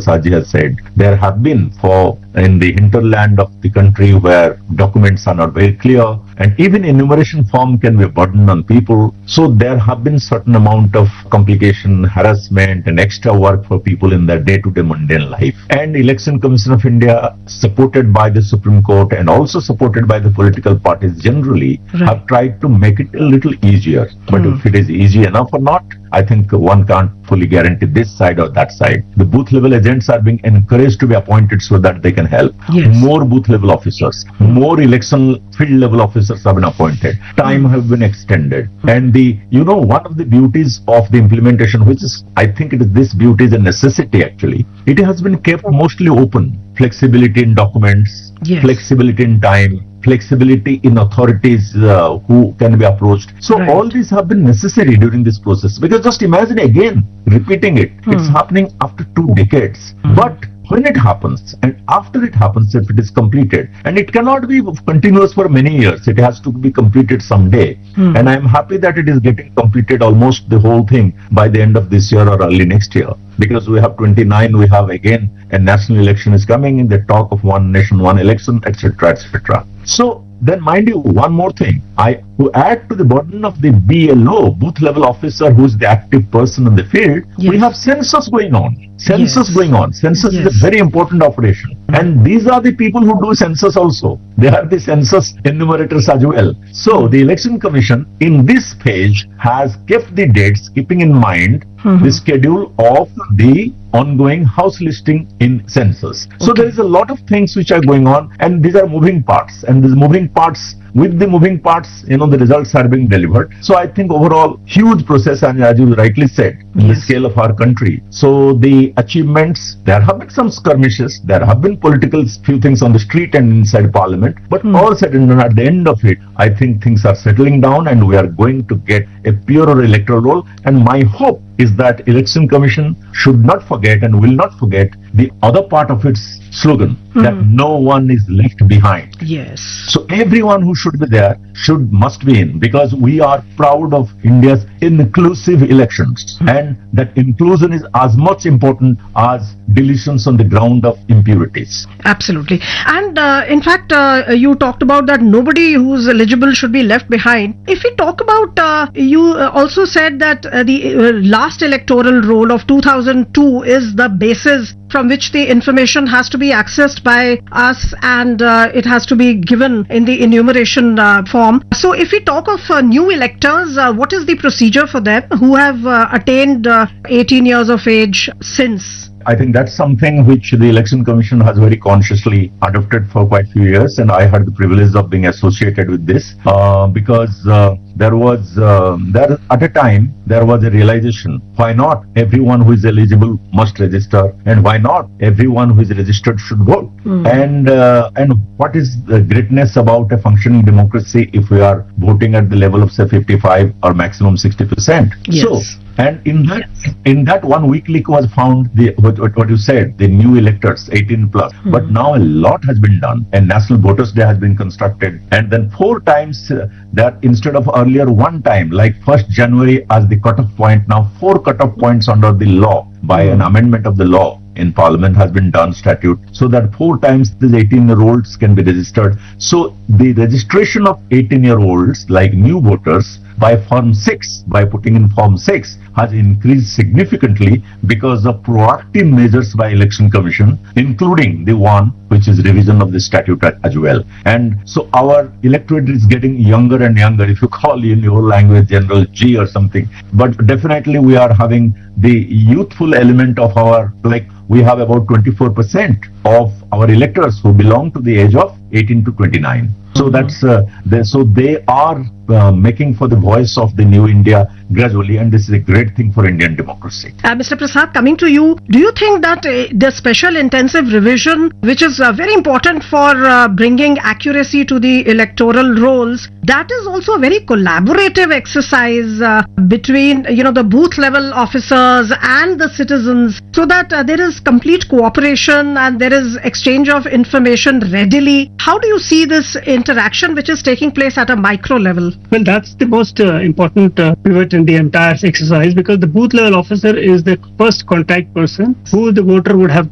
Prasad ji has said, there have been in the hinterland of the country where documents are not very clear, and even enumeration form can be a burden on people. So there have been certain amount of complication, harassment and extra work for people in their day-to-day mundane life. And Election Commission of India, supported by the Supreme Court and also supported by the political parties generally, have tried to make it a little easier. But if it is easy enough or not, I think one can't fully guarantee this side or that side. The booth level agents are being encouraged to be appointed so that they can help. Yes. More booth level officers, more election field level officers have been appointed. Time have been extended. And one of the beauties of the implementation, which is, I think this beauty is a necessity actually. It has been kept mostly open. Flexibility in documents, flexibility in time, flexibility in authorities who can be approached. So all these have been necessary during this process. Because just imagine again, repeating it, it's happening after 2 decades. But when it happens and after it happens, if it is completed, and it cannot be continuous for many years, it has to be completed someday. And I am happy that it is getting completed almost the whole thing by the end of this year or early next year. Because we have 29, we have again a national election is coming in the talk of one nation, one election, etc., etc. So then, mind you, one more thing. To add to the burden of the BLO, booth level officer, who is the active person in the field, we have census going on. Census is a very important operation. And these are the people who do census also. They are the census enumerators as well. So the Election Commission in this page has kept the dates, keeping in mind the schedule of the ongoing house listing in census. So there is a lot of things which are going on, and these are moving parts. And these moving parts, with the moving parts, the results are being delivered. So I think overall, huge process, and as you rightly said, in the scale of our country. So the achievements, there have been some skirmishes, there have been political few things on the street and inside Parliament, but all said and done, at the end of it, I think things are settling down and we are going to get a purer electoral roll. And my hope is that Election Commission should not forget and will not forget the other part of its slogan, that no one is left behind. Yes. So everyone who should be there must be in, because we are proud of India's inclusive elections, and that inclusion is as much important as deletions on the ground of impurities. Absolutely. And in fact, you talked about that nobody who's eligible should be left behind. If we talk about, you also said that the last electoral roll of 2002 is the basis from which the information has to be accessed by us, and it has to be given in the enumeration form. So if we talk of new electors, what is the procedure for them who have attained 18 years of age since? I think that's something which the Election Commission has very consciously adopted for quite a few years, and I had the privilege of being associated with this because at a time there was a realization, why not everyone who is eligible must register, and why not everyone who is registered should vote? And what is the greatness about a functioning democracy if we are voting at the level of say 55 or maximum 60%? Yes. So, and in that 1 week leak was found what you said, the new electors 18 plus. But now a lot has been done, and National Voters Day has been constructed, and then 4 times that instead of earlier 1 time, like 1st January as the cutoff point, now 4 cutoff points under the law by an amendment of the law in Parliament has been done, statute, so that 4 times these 18-year-olds can be registered. So the registration of 18-year-olds like new voters by Form 6, by putting in Form 6, has increased significantly because of proactive measures by Election Commission, including the one which is revision of the statute as well. And so our electorate is getting younger and younger, if you call in your language General G or something. But definitely we are having the youthful element of our, like we have about 24% of our electors who belong to the age of 18 to 29. So that's so they are making for the voice of the new India gradually, and this is a great thing for Indian democracy. Mr. Prasad, coming to you, do you think that the special intensive revision, which is very important for bringing accuracy to the electoral rolls, that is also a very collaborative exercise between the booth level officers and the citizens, so that there is complete cooperation and there is exchange of information readily? How do you see this interaction which is taking place at a micro level? Well, that's the most important pivot in the entire exercise, because the booth level officer is the first contact person who the voter would have